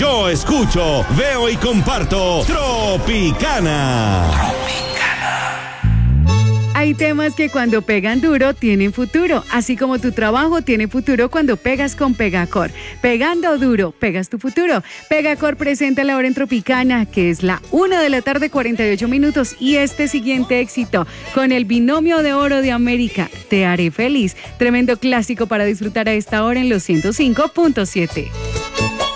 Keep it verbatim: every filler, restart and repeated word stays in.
Yo escucho, veo y comparto Tropicana. Hay temas que cuando pegan duro tienen futuro, así como tu trabajo tiene futuro cuando pegas con Pegacor. Pegando duro, pegas tu futuro. Pegacor presenta la hora en Tropicana, que es la una de la tarde, cuarenta y ocho minutos, y este siguiente éxito con el binomio de oro de América, Te haré feliz. Tremendo clásico para disfrutar a esta hora en los ciento cinco punto siete.